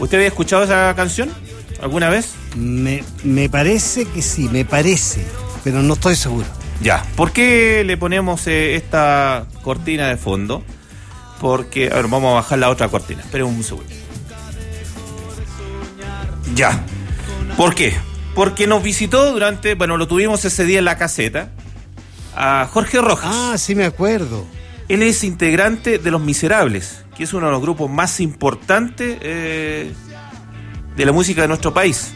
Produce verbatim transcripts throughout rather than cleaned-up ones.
¿Usted había escuchado esa canción alguna vez? Me, me parece que sí, me parece, pero no estoy seguro. Ya, ¿por qué le ponemos eh, esta cortina de fondo? Porque, a ver, vamos a bajar la otra cortina. Esperen un segundo. Ya. ¿Por qué? Porque nos visitó durante, bueno, lo tuvimos ese día en la caseta, a Jorge Rojas. Ah, sí me acuerdo. Él es integrante de Los Miserables, que es uno de los grupos más importantes eh, de la música de nuestro país.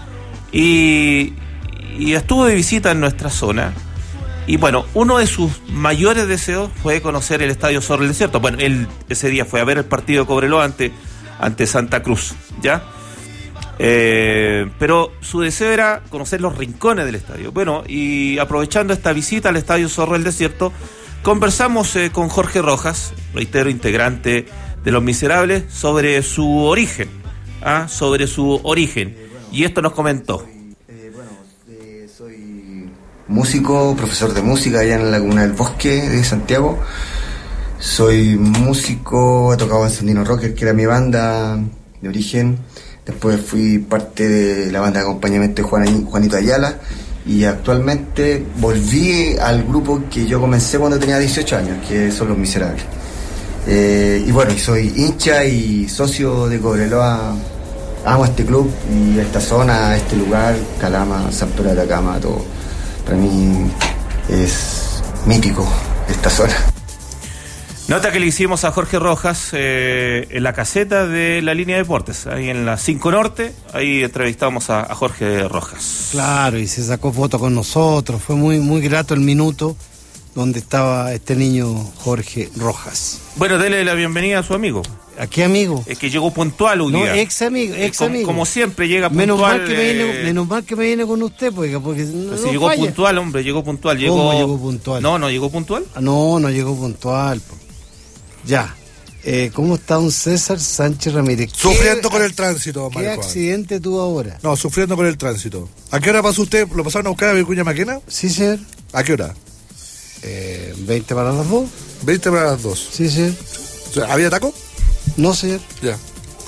Y, y estuvo de visita en nuestra zona. Y bueno, uno de sus mayores deseos fue conocer el Estadio Zorro del Desierto. Bueno, él ese día fue a ver el partido de Cobreloa ante, ante Santa Cruz, ¿ya? Eh, pero su deseo era conocer los rincones del estadio. Bueno, y aprovechando esta visita al Estadio Zorro del Desierto, conversamos eh, con Jorge Rojas, reitero, integrante de Los Miserables, sobre su origen, ¿ah? sobre su origen. Y esto nos comentó. Eh, bueno, eh, soy músico, profesor de música allá en la Laguna del Bosque de Santiago. Soy músico, he tocado en Sandino Rocker, que era mi banda de origen. Después fui parte de la banda de acompañamiento de Juan, Juanito Ayala. Y actualmente volví al grupo que yo comencé cuando tenía dieciocho años, que son Los Miserables. Eh, y bueno, y soy hincha y socio de Cobreloa. Amo este club y esta zona, este lugar, Calama, San Pedro de Atacama, todo. Para mí es mítico esta zona. Nota que le hicimos a Jorge Rojas eh, en la caseta de la línea de deportes, ahí en la cinco Norte, ahí entrevistamos a, a Jorge Rojas. Claro, y se sacó foto con nosotros, fue muy, muy grato el minuto donde estaba este niño Jorge Rojas. Bueno, dele la bienvenida a su amigo. ¿A qué amigo? Es que llegó puntual un no, día. ex amigo, ex como, amigo. Como siempre llega puntual. Menos mal que, me viene, eh... menos mal que me viene con usted, porque, porque no, pues no si llegó falla. puntual, hombre, llegó puntual. Llegó... ¿Cómo llegó puntual? No, no llegó puntual. Ah, no, no llegó puntual. Po. Ya. Eh, ¿Cómo está un César Sánchez Ramírez? Sufriendo con el tránsito, ¿Qué Mario Juan. accidente tuvo ahora? No, sufriendo con el tránsito. ¿A qué hora pasó usted? ¿Lo pasaron a buscar a Vicuña Maquena? Sí, señor. ¿A qué hora? Eh, ¿veinte para las dos? veinte para las dos. Sí, señor. ¿Había taco? No, señor. Ya.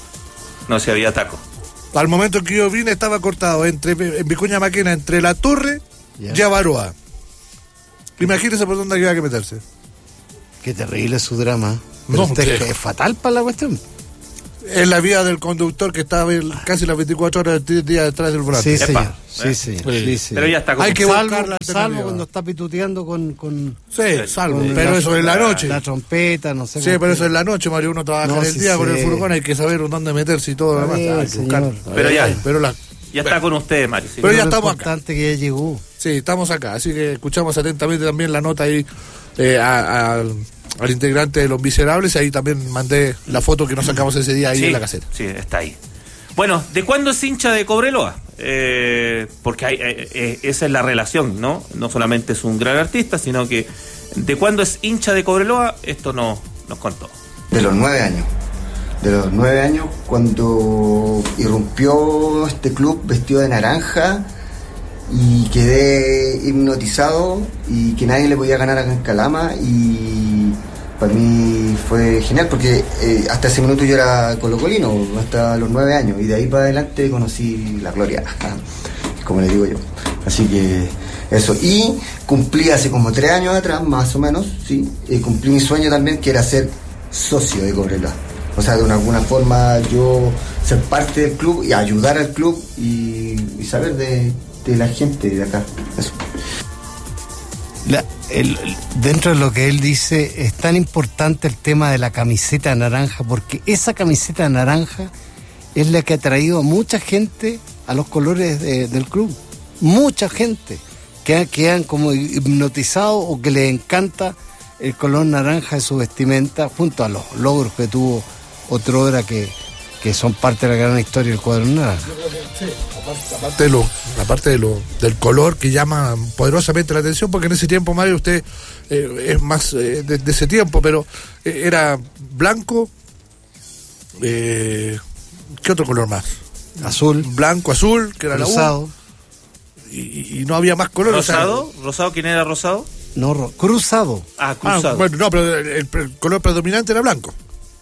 No, si había taco. Al momento en que yo vine estaba cortado entre en Vicuña Maquena, entre La Torre Ya. y Avaroa. Imagínese por dónde había que meterse. Qué terrible su drama. Pero No, usted sí. es, que es fatal para la cuestión. En la vía del conductor que estaba el- casi las veinticuatro horas del día detrás del volante. Sí, Epa, señor. Sí, ¿eh? señor. Sí. Sí, sí. Pero ya está con Hay que salvo, buscar la salvo alternativa. cuando está pituteando con, con, Sí, salvo. con Pero la- eso es la noche. La trompeta, no sé. Sí, cómo pero que- eso es la noche, Mario. Uno trabaja No, en el sí día con el sé. furgón, hay que saber dónde meterse y todo lo Está demás. bien, Hay que buscar. señor. Pero ya. Pero la, Ya está con usted, Mario. sí. Pero ya lo estamos acá. importante que ya llegó. Sí, estamos acá, así que escuchamos atentamente también la nota ahí eh, a- a- al, al integrante de Los Miserables, ahí también mandé la foto que nos sacamos ese día ahí Sí, en la caseta. Sí, está ahí. Bueno, ¿de cuándo es hincha de Cobreloa? Eh, porque hay, eh, eh, esa es la relación, ¿no? No solamente es un gran artista, sino que ¿de cuándo es hincha de Cobreloa? Esto no, nos contó. De los nueve años. De los nueve años, cuando irrumpió este club vestido de naranja y quedé hipnotizado y que nadie le podía ganar acá en Calama, y para mí fue genial porque eh, hasta ese minuto yo era colocolino, hasta los nueve años, y de ahí para adelante conocí la gloria, como le digo yo. Así que eso, y cumplí hace como tres años atrás, más o menos, sí, eh, cumplí mi sueño también, que era ser socio de Cobreloa. O sea, de una, alguna forma yo ser parte del club y ayudar al club y, y saber de, de la gente de acá. Eso. La- el- el- dentro de lo que él dice, es tan importante el tema de la camiseta naranja, porque esa camiseta naranja es la que ha traído a mucha gente a los colores de- del club. Mucha gente que, ha- que han como hipnotizado o que les encanta el color naranja de su vestimenta, junto a los logros que tuvo otrora que, que son parte de la gran historia del cuadro naranja. Sí, aparte, aparte de lo, aparte de lo, del color que llama poderosamente la atención, porque en ese tiempo, Mario, usted eh, es más eh, de, de ese tiempo, pero eh, era blanco, eh, ¿qué otro color más? Azul, Blanco, azul, que era rosado, la U, y, y no había más color. ¿Rosado? O sea, ¿Rosado? ¿Quién era Rosado? no, ro- cruzado. Ah, ah, cruzado. bueno, no, pero el, el color predominante era blanco.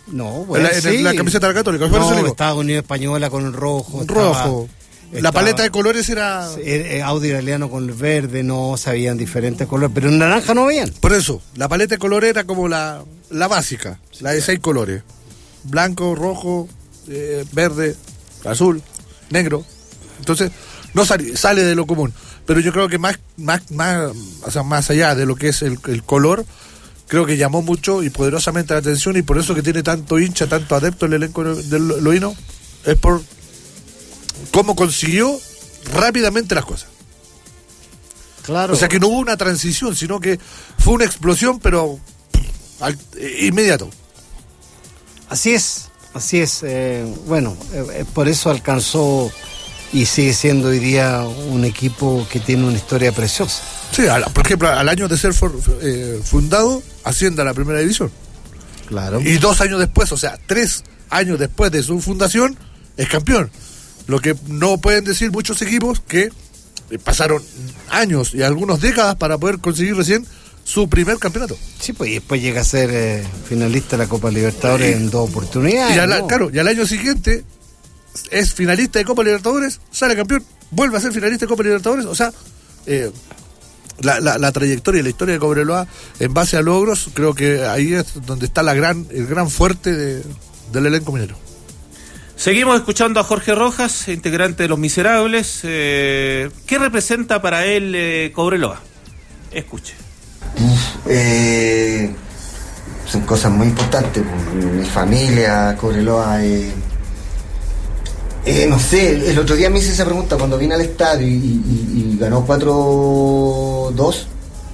No, bueno, en la, sí. en la camiseta de la Católica. No, estaba Unión Española con el rojo. Rojo. Estaba, la paleta de colores era... Eh, Audi Italiano con el verde, no sabían diferentes colores, pero en naranja no veían. Por eso, la paleta de colores era como la, la básica, la de seis colores. Blanco, rojo, eh, verde, azul, negro. Entonces, no sale, sale de lo común. Pero yo creo que más, más, más, o sea, más allá de lo que es el, el color, creo que llamó mucho y poderosamente la atención, y por eso que tiene tanto hincha, tanto adepto el elenco del Loíno, es por cómo consiguió rápidamente las cosas. Claro. O sea que no hubo una transición, sino que fue una explosión, pero al, eh, inmediato. Así es, así es. Eh, bueno, eh, por eso alcanzó y sigue siendo hoy día un equipo que tiene una historia preciosa. Sí, al, por ejemplo, al año de ser for, eh, fundado, asciende a la primera división. Claro. Y dos años después, o sea, tres años después de su fundación, es campeón. Lo que no pueden decir muchos equipos, que pasaron años y algunas décadas para poder conseguir recién su primer campeonato. Sí, pues y después llega a ser eh, finalista de la Copa Libertadores y, en dos oportunidades. Y al, ¿no? Claro, y al año siguiente es finalista de Copa Libertadores, sale campeón, vuelve a ser finalista de Copa Libertadores. O sea, eh, la, la, la trayectoria y la historia de Cobreloa en base a logros, creo que ahí es donde está la gran el gran fuerte de, del elenco minero. Seguimos escuchando a Jorge Rojas, integrante de Los Miserables. Eh, ¿Qué representa para él eh, Cobreloa? Escuche. Uf, eh, son cosas muy importantes. Mi familia, Cobreloa. Eh, eh, no sé, el otro día me hice esa pregunta cuando vine al estadio y, y, y ganó cuatro dos.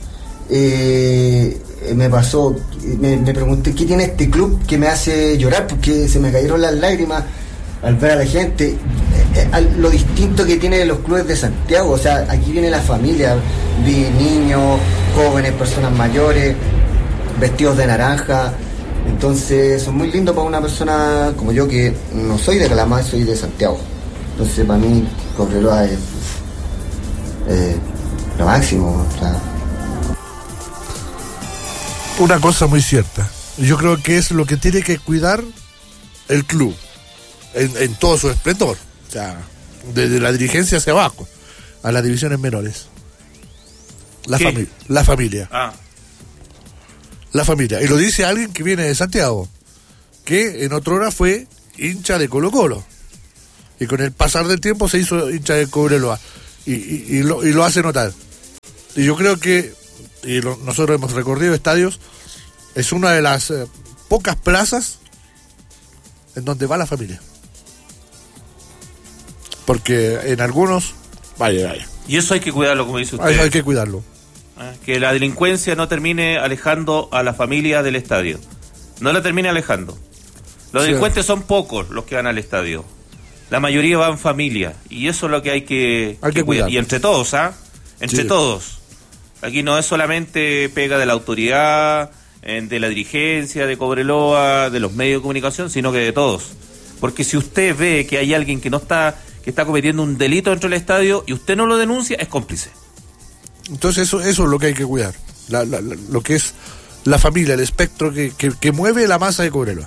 Eh, me pasó, me, me pregunté qué tiene este club que me hace llorar, porque se me cayeron las lágrimas al ver a la gente, eh, lo distinto que tiene los clubes de Santiago. O sea, aquí viene la familia, vi niños, jóvenes, personas mayores, vestidos de naranja. Entonces son muy lindos para una persona como yo, que no soy de Calama, soy de Santiago. Entonces para mí Cobreloa es eh, lo máximo. O sea, una cosa muy cierta, yo creo que es lo que tiene que cuidar el club en, en todo su esplendor, o sea, desde la dirigencia hacia abajo a las divisiones menores, la, fami- la familia ah. la familia, y lo dice alguien que viene de Santiago, que en otra hora fue hincha de Colo Colo y con el pasar del tiempo se hizo hincha de Cobreloa y, y, y, lo, y lo hace notar. Y yo creo que, y lo, nosotros hemos recorrido estadios, es una de las eh, pocas plazas en donde va la familia, porque en algunos, vaya, vaya. Y eso hay que cuidarlo, como dice usted. Eso hay que cuidarlo. Ah, que la delincuencia no termine alejando a la familia del estadio. No la termine alejando. Los sí. delincuentes son pocos los que van al estadio. La mayoría van en familia. Y eso es lo que hay que, hay que, que cuidar. Y entre todos, ¿ah? Entre sí. todos. Aquí no es solamente pega de la autoridad, de la dirigencia de Cobreloa, de los medios de comunicación, sino que de todos. Porque si usted ve que hay alguien que no está, que está cometiendo un delito dentro del estadio y usted no lo denuncia, es cómplice. Entonces eso, eso es lo que hay que cuidar, la, la, la, lo que es la familia, el espectro que, que, que mueve la masa de Cobreloa.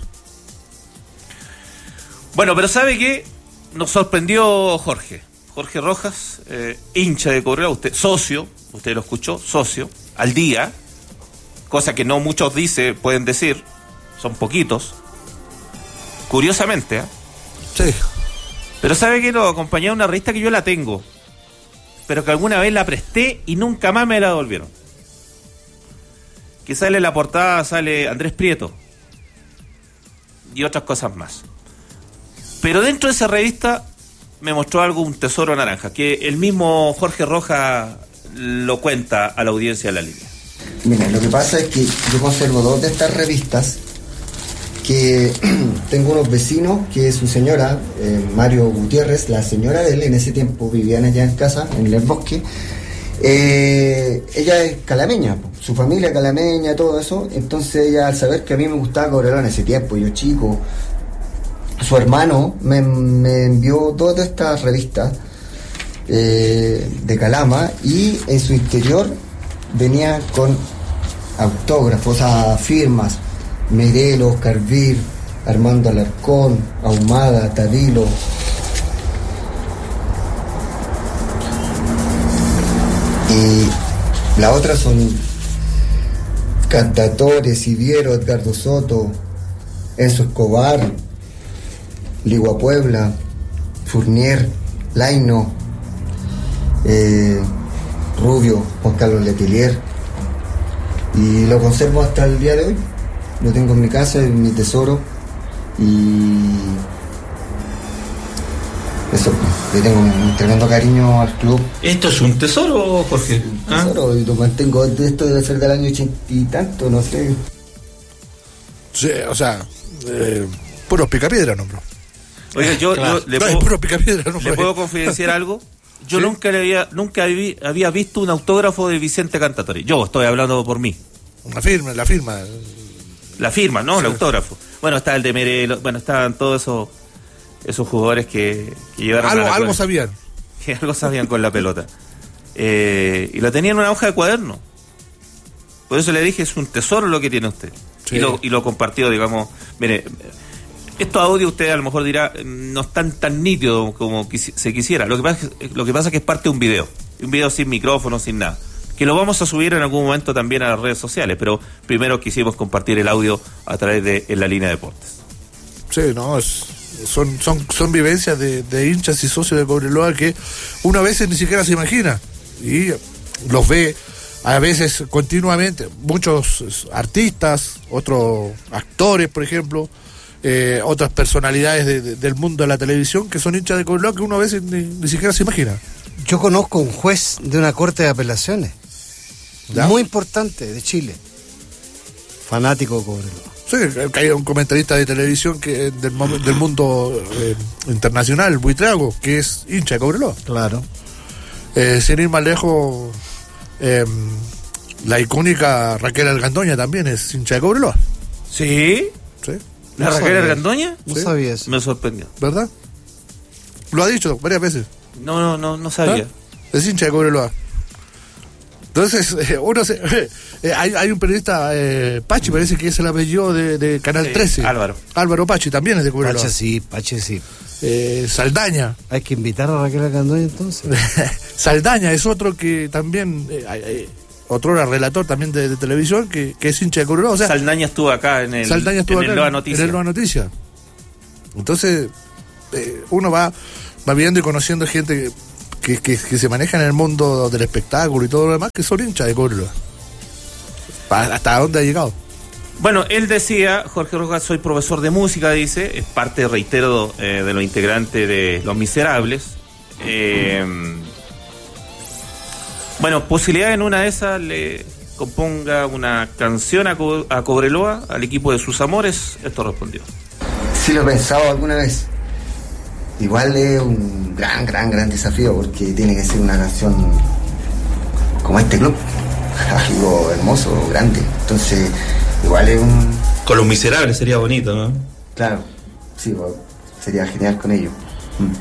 Bueno, pero ¿sabe qué? Nos sorprendió Jorge, Jorge Rojas, eh, hincha de Cobreloa, usted, socio, usted lo escuchó, socio, al día, cosa que no muchos dice, pueden decir, son poquitos, curiosamente, ¿eh? Sí. Pero ¿sabe qué? Lo acompañé a una revista que yo la tengo, pero que alguna vez la presté y nunca más me la devolvieron. Que sale en la portada, sale Andrés Prieto y otras cosas más. Pero dentro de esa revista me mostró algo, un tesoro naranja, que el mismo Jorge Rojas lo cuenta a la audiencia de La Línea. Mira, lo que pasa es que yo conservo dos de estas revistas, que tengo unos vecinos, que su señora, eh, Mario Gutiérrez, la señora de él, en ese tiempo vivían allá en casa, en el bosque, eh, ella es calameña, su familia es calameña, todo eso. Entonces ella, al saber que a mí me gustaba Cobreloa en ese tiempo, yo chico, su hermano me, me envió dos de estas revistas eh, de Calama, y en su interior venía con autógrafos, o sea, firmas, Merelo, Oscar Vir, Armando Alarcón, Ahumada, Tadilo. Y la otra son cantautores, Iviero, Edgardo Soto, Enzo Escobar, Ligua Puebla, Fournier, Laino, eh, Rubio, Juan Carlos Letelier. Y lo conservo hasta el día de hoy. Lo tengo en mi casa, en mi tesoro. Y eso, le tengo un tremendo cariño al club. ¿Esto es un tesoro, Jorge? Un tesoro, ¿Ah? Y lo mantengo. Esto debe ser del año ochenta y tanto, no sé. Sí, o sea, eh, puros picapiedra, ¿no, bro? Oiga, yo, claro. yo le, no, puedo, puro picapiedra, no, ¿le puedo confidenciar algo? Yo ¿Sí? nunca le había nunca vi, había visto un autógrafo de Vicente Cantatori. Yo estoy hablando por mí. Una firma, la firma. La firma, ¿no? Sí. El autógrafo. Bueno, está el de Merelo, bueno, estaban todos esos esos jugadores que, que llevaron algo, a la algo sabían. Que algo sabían con la pelota. Eh, y lo tenían en una hoja de cuaderno. Por eso le dije, es un tesoro lo que tiene usted. Sí. Y lo y lo compartió, digamos, mire, estos audios usted a lo mejor dirá no están tan nítidos como quisi- se quisiera. Lo que pasa es que, lo que pasa es que es parte de un video, un video sin micrófono, sin nada, que lo vamos a subir en algún momento también a las redes sociales, pero primero quisimos compartir el audio a través de En la Línea de Deportes. Sí, no, es, son son son vivencias de, de hinchas y socios de Cobreloa que una vez ni siquiera se imagina y los ve a veces continuamente, muchos artistas, otros actores, por ejemplo, eh, otras personalidades de, de, del mundo de la televisión que son hinchas de Cobreloa que uno a veces ni, ni siquiera se imagina. Yo conozco un juez de una corte de apelaciones, ¿ya? Muy importante, de Chile, fanático de Cobreloa. Sí, que hay un comentarista de televisión que del, del mundo eh, internacional, Buitrago, que es hincha de Cobreloa. Claro. Eh, sin ir más lejos, eh, la icónica Raquel Argandoña también es hincha de Cobreloa. ¿Sí? Sí. ¿La no Raquel Argandoña? No sí. sabía eso. Me sorprendió. ¿Verdad? Lo ha dicho varias veces. No, no, no, no sabía. ¿Ah? Es hincha de Cobreloa. Entonces, eh, uno se, eh, hay, hay un periodista, eh, Pachi, parece que es el apellido de, de Canal sí, trece. Álvaro. Álvaro Pachi, también es de Cobreloa. Pachi sí, Pachi sí. Eh, Saldaña. Hay que invitar a Raquel Argandoña entonces. Saldaña es otro que también, eh, eh, otro era relator también de, de televisión, que, que es hincha de Cobreloa. O sea, Saldaña estuvo acá en el, Saldaña estuvo en acá el Loa Noticias. En el Loa Noticias. Entonces, eh, uno va, va viendo y conociendo gente que Que, que, que se maneja en el mundo del espectáculo y todo lo demás, que son hinchas de Cobreloa. ¿Hasta dónde ha llegado? Bueno, él decía, Jorge Rojas, soy profesor de música, dice, es parte, reitero, eh, de los integrantes de Los Miserables. Eh, bueno, posibilidad en una de esas le componga una canción a, Co- a Cobreloa, al equipo de sus amores. Esto respondió. Sí lo he pensado alguna vez. Igual es un gran, gran, gran desafío porque tiene que ser una canción como este club, algo hermoso, grande. Entonces, igual es un... Con Los Miserables sería bonito, ¿no? Claro, sí, sería genial con ellos. Mm.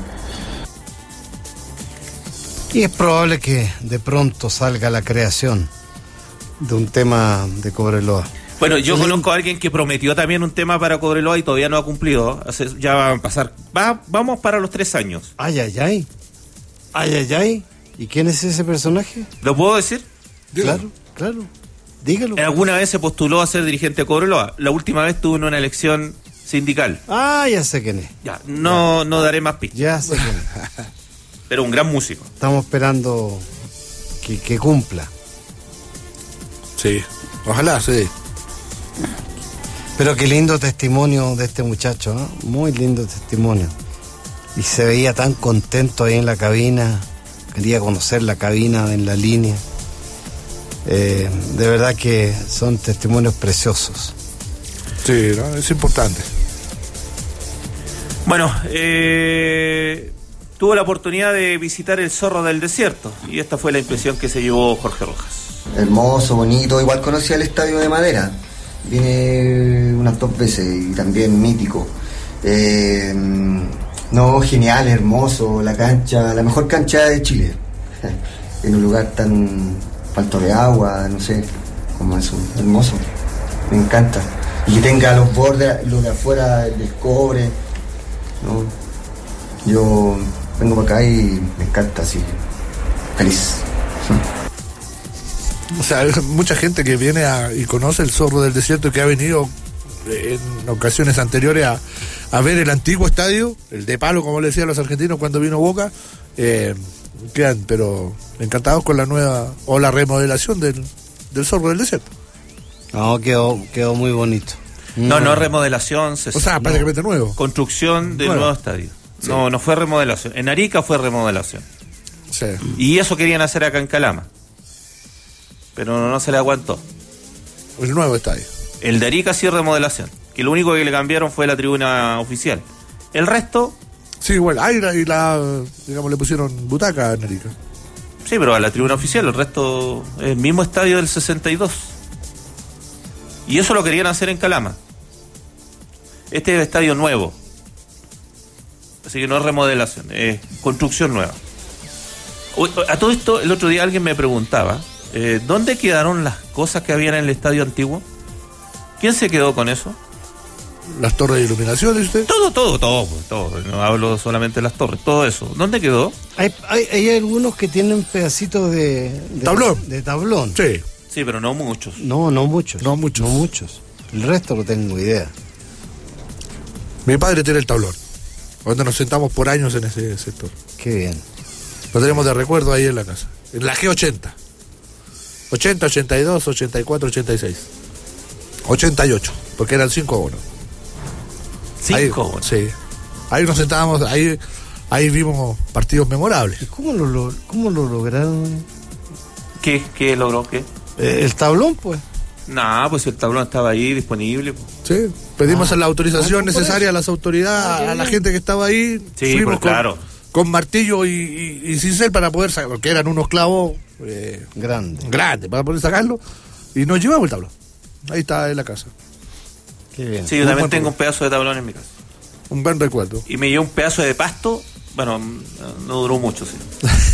Y es probable que de pronto salga la creación de un tema de Cobreloa. Bueno, yo Sí. conozco a alguien que prometió también un tema para Cobreloa y todavía no ha cumplido. Hace- ya van a pasar, va, vamos para los tres años. Ay, ay, ay. Ay, ay, ay. ¿Y quién es ese personaje? ¿Lo puedo decir? Claro, claro. Dígalo. Alguna vez se postuló a ser dirigente de Cobreloa. La última vez tuvo una elección sindical. Ah, ya sé quién es. Ya, no, no daré más pistas. Ya sé quién es. Pero un gran músico. Estamos esperando que, que cumpla. Sí, ojalá, sí. Pero qué lindo testimonio de este muchacho, ¿no? Muy lindo testimonio. Y se veía tan contento ahí en la cabina. Quería conocer la cabina en la línea. Eh, de verdad que son testimonios preciosos. Sí, ¿no? Es importante. Bueno, eh, tuvo la oportunidad de visitar el Zorro del Desierto. Y esta fue la impresión que se llevó Jorge Rojas. Hermoso, bonito. Igual conocí el Estadio de Madera. Vine unas dos veces y también mítico. Eh, no, genial, hermoso. La cancha, la mejor cancha de Chile. En un lugar tan falto de agua, no sé. Como eso, hermoso. Me encanta. y que tenga los bordes, lo de afuera del cobre, ¿no? Yo vengo para acá y me encanta, así, feliz. O sea, hay mucha gente que viene a, y conoce el Zorro del Desierto, que ha venido en ocasiones anteriores a, a ver el antiguo estadio, el de palo, como le decían los argentinos cuando vino Boca, eh, quedan, pero encantados con la nueva, o la remodelación del, del Zorro del Desierto. No, quedó, quedó muy bonito. No, no remodelación, César. O sea, prácticamente no. nuevo. Construcción del Nuevo. nuevo estadio. Sí. No, no fue remodelación. En Arica fue remodelación. Sí. Y eso querían hacer acá en Calama. Pero no, no se le aguantó. El nuevo estadio. El de Arica sí remodelación. Que lo único que le cambiaron fue la tribuna oficial. El resto, Sí, igual. Ahí la, y la, digamos, le pusieron butaca en Arica. sí, pero a la tribuna oficial. El resto es el mismo estadio del sesenta y dos. Y eso lo querían hacer en Calama. Este es el estadio nuevo. Así que no es remodelación, es construcción nueva. A todo esto, el otro día alguien me preguntaba, eh, ¿dónde quedaron las cosas que había en el estadio antiguo? ¿Quién se quedó con eso? Las torres de iluminación, ¿dice usted? Todo, todo, todo, todo. No hablo solamente de las torres, todo eso. ¿Dónde quedó? Hay, hay, hay algunos que tienen pedacitos de, de ¿Tablón? De tablón. Sí. Sí, pero no muchos. No, no muchos. No muchos. No muchos. El resto no tengo idea. Mi padre tiene el tablón, donde nos sentamos por años en ese sector. Qué bien. Lo tenemos de recuerdo ahí en la casa. En la G ochenta. ochenta, ochenta y dos, ochenta y cuatro, ochenta y seis. ochenta y ocho, porque era el cinco a uno. Cinco. Ahí, sí. Ahí nos sentábamos, ahí, ahí vimos partidos memorables. ¿Y cómo lo, lo, cómo lo lograron? ¿Qué? ¿Qué logró? ¿Qué? Eh, el tablón, pues. Nah, pues el tablón estaba ahí disponible. Pues. Sí, pedimos Ah, la autorización ah, por necesaria eso. a las autoridades, Ah, a la bien. gente que estaba ahí. Sí, fuimos pues, con, claro. con martillo y, y, y cincel para poder sacar, porque eran unos clavos eh, Grande. grandes para poder sacarlo. Y nos llevamos el tablón. Ahí está en la casa. Qué bien. Sí, yo Un también buen tengo un recuerdo. pedazo de tablón en mi casa. Un buen recuerdo. Y me llevé un pedazo de pasto. Bueno, no duró mucho, sí.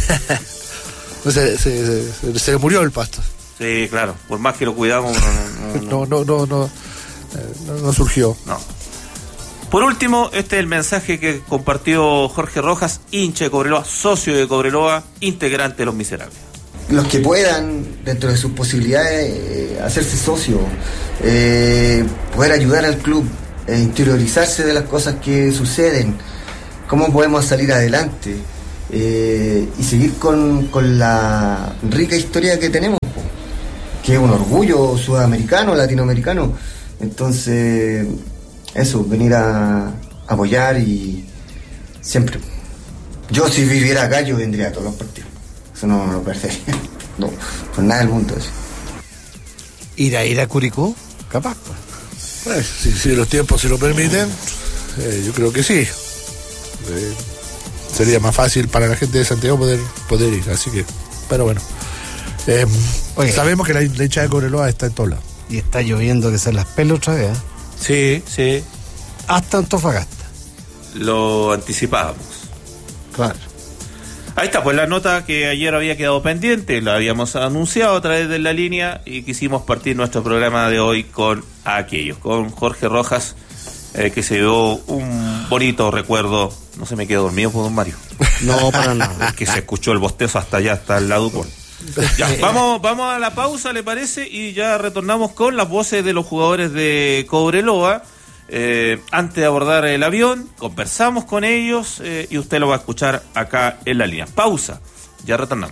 Se, se, se, se murió el pasto. Sí, claro. Por más que lo cuidamos, no, no, no, No, no, no, no, eh, no, no surgió. no. Por último, este es el mensaje que compartió Jorge Rojas, hincha de Cobreloa, socio de Cobreloa, integrante de Los Miserables. Los que puedan, dentro de sus posibilidades, eh, hacerse socio, eh, poder ayudar al club, eh, interiorizarse de las cosas que suceden, cómo podemos salir adelante eh, y seguir con, con la rica historia que tenemos, po, que es un orgullo sudamericano, latinoamericano. Entonces, eso, venir a apoyar y siempre. Yo si viviera acá, yo vendría a todos los partidos. Eso no me lo perdería. No, por nada del mundo eso. ¿Ir a ir a Curicó? Capaz, pues. Eh, si, si los tiempos se lo permiten, eh, yo creo que sí. Eh, sería más fácil para la gente de Santiago poder, poder ir, así que, pero bueno. Eh, Oye. sabemos que la, la hinchada de Cobreloa está en todos lados. Y está lloviendo que se las pela otra vez, ¿eh? Sí, sí. Hasta Antofagasta. Lo anticipábamos. Claro. Ahí está, pues la nota que ayer había quedado pendiente, la habíamos anunciado a través de la línea y quisimos partir nuestro programa de hoy con aquellos, con Jorge Rojas, eh, que se dio un bonito recuerdo. No se me quedó dormido, pues, don Mario. No, para nada. Es que se escuchó el bostezo hasta allá, hasta el lado. Ya, vamos, vamos a la pausa, ¿le parece? Y ya retornamos con las voces de los jugadores de Cobreloa. Eh, antes de abordar el avión, conversamos con ellos eh, y usted lo va a escuchar acá en la línea. Pausa, ya retornamos.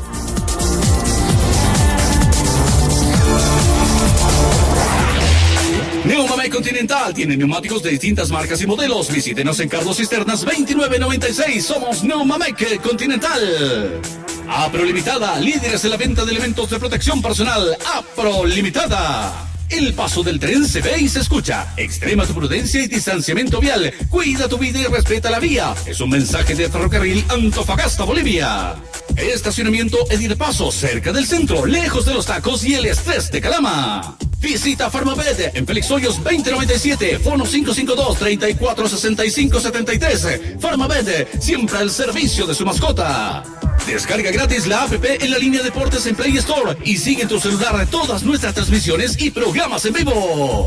Neumamec Continental tiene neumáticos de distintas marcas y modelos. Visítenos en Carlos Cisternas veintinueve noventa y seis. Somos Neumamec Continental. Apro Limitada, líderes en la venta de elementos de protección personal. Apro Limitada. El paso del tren se ve y se escucha. Extrema tu prudencia y distanciamiento vial. Cuida tu vida y respeta la vía. Es un mensaje de Ferrocarril Antofagasta, Bolivia. Estacionamiento Edir Paso, cerca del centro, lejos de los tacos y el estrés de Calama. Visita Farmaved en Félix Hoyos veinte noventa y siete, fono cinco cinco dos, treinta y cuatro sesenta y cinco setenta y tres. Farmaved, siempre al servicio de su mascota. Descarga gratis la app en la línea Deportes en Play Store y sigue en tu celular todas nuestras transmisiones y programas en vivo.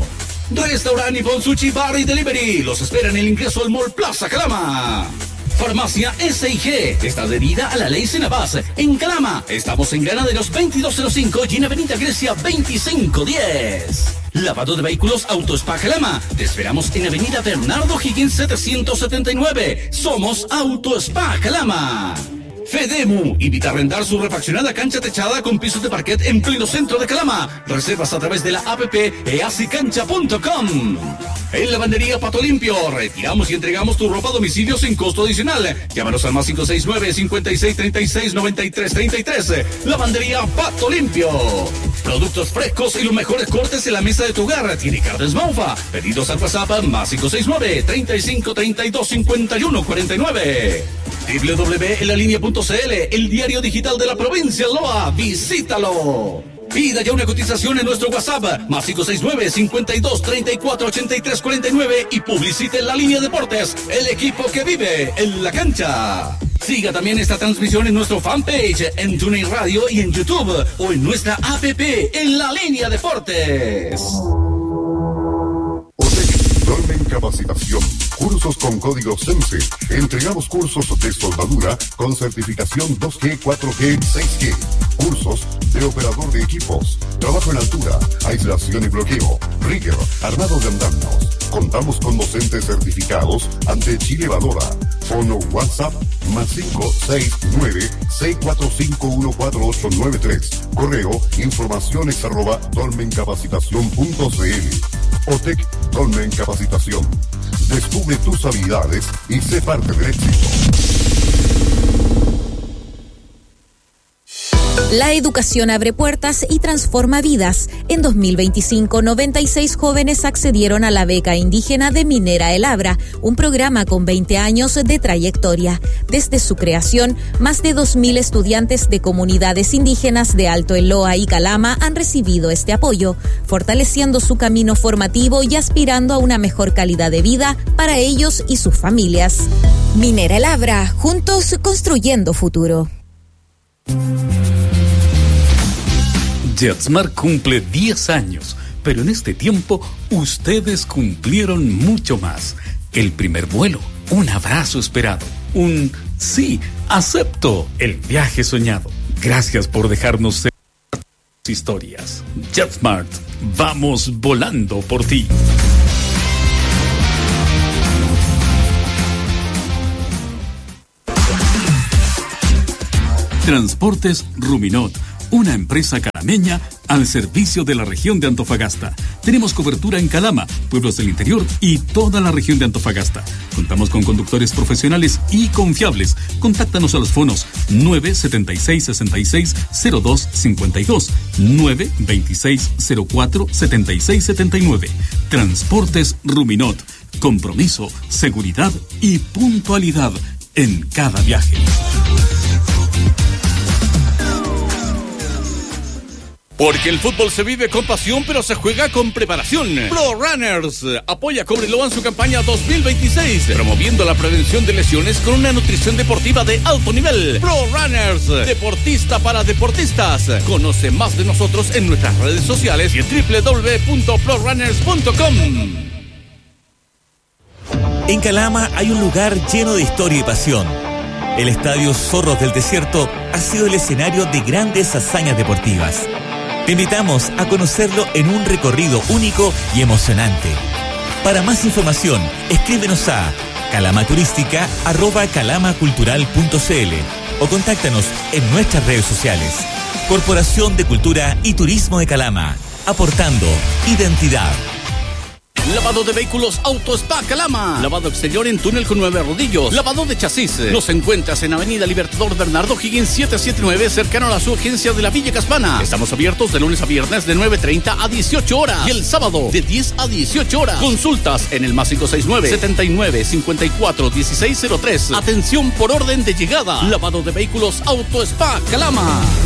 Restaurante Nippon Sushi Bar y Delivery. Los espera en el ingreso al Mall Plaza Calama. Farmacia S I G está adherida a la ley Senabas. En Calama, estamos en Granaderos veintidós cero cinco y en Avenida Grecia veinticinco diez. Lavado de vehículos Auto Spa Calama. Te esperamos en Avenida Bernardo Higgins setecientos setenta y nueve. Somos Auto Spa Calama. Fedemu invita a arrendar su refaccionada cancha techada con pisos de parquet en pleno centro de Calama. Reservas a través de la app easicancha punto com. En Lavandería Pato Limpio, retiramos y entregamos tu ropa a domicilio sin costo adicional. Llámanos al más cinco seis nueve, cinco seis tres seis, nueve tres tres tres. Lavandería Pato Limpio. Productos frescos y los mejores cortes en la mesa de tu hogar. Tiene carnes Maufa. Pedidos al WhatsApp más cinco seis nueve, treinta y cinco, treinta y dos, cincuenta y uno, cuarenta y nueve. doble u doble u doble u punto en la línea punto c l, el diario digital de la provincia de Loa. Visítalo. Pida ya una cotización en nuestro WhatsApp, más cinco seis nueve, cincuenta y dos, treinta y cuatro, ochenta y tres, cuarenta y nueve y publicite en la línea Deportes, el equipo que vive en la cancha. Siga también esta transmisión en nuestro fanpage, en TuneIn Radio y en YouTube, o en nuestra app, en la línea Deportes. Dolmen Capacitación. Cursos con código SENSE. Entregamos cursos de soldadura con certificación dos G, cuatro G, seis G. Cursos de operador de equipos. Trabajo en altura, aislación y bloqueo. Rigger, armado de andamios. Contamos con docentes certificados ante Chile Valora. Fono WhatsApp más cinco seis nueve, seis cuatro cinco, uno cuatro ocho nueve tres. Correo informaciones arroba dolmencapacitación punto c l. OTEC Dolmen Capacitación. Descubre tus habilidades y sé parte del éxito. La educación abre puertas y transforma vidas. En dos mil veinticinco, noventa y seis jóvenes accedieron a la beca indígena de Minera El Abra, un programa con veinte años de trayectoria. Desde su creación, más de dos mil estudiantes de comunidades indígenas de Alto Eloa y Calama han recibido este apoyo, fortaleciendo su camino formativo y aspirando a una mejor calidad de vida para ellos y sus familias. Minera El Abra, juntos construyendo futuro. JetSmart cumple diez años, pero en este tiempo ustedes cumplieron mucho más. El primer vuelo, un abrazo esperado, un sí, acepto, el viaje soñado. Gracias por dejarnos ser historias. JetSmart, vamos volando por ti. Transportes Ruminot, una empresa calameña al servicio de la región de Antofagasta. Tenemos cobertura en Calama, pueblos del interior y toda la región de Antofagasta. Contamos con conductores profesionales y confiables. Contáctanos a los fonos nueve siete seis, seis seis, cero dos cinco dos, nueve dos seis, cero cuatro, siete seis siete nueve. Transportes Ruminot. Compromiso, seguridad y puntualidad en cada viaje. Porque el fútbol se vive con pasión, pero se juega con preparación. Pro Runners apoya a Cobreloa en su campaña dos mil veintiséis, promoviendo la prevención de lesiones con una nutrición deportiva de alto nivel. Pro Runners, deportista para deportistas. Conoce más de nosotros en nuestras redes sociales y en doble u doble u doble u punto pro runners punto com. En Calama hay un lugar lleno de historia y pasión. El Estadio Zorros del Desierto ha sido el escenario de grandes hazañas deportivas. Te invitamos a conocerlo en un recorrido único y emocionante. Para más información, escríbenos a calamaturística arroba calamacultural punto c l o contáctanos en nuestras redes sociales. Corporación de Cultura y Turismo de Calama, aportando identidad. Lavado de vehículos Auto Spa Calama. Lavado exterior en túnel con nueve rodillos. Lavado de chasis. Los encuentras en Avenida Libertador Bernardo Higgins setecientos setenta y nueve, cercano a la subagencia de la Villa Caspana. Estamos abiertos de lunes a viernes de nueve treinta a dieciocho horas. Y el sábado de diez a dieciocho horas. Consultas en el más cinco seis nueve, setenta y nueve, cincuenta y cuatro, dieciséis cero tres. Atención por orden de llegada. Lavado de vehículos Auto Spa Calama.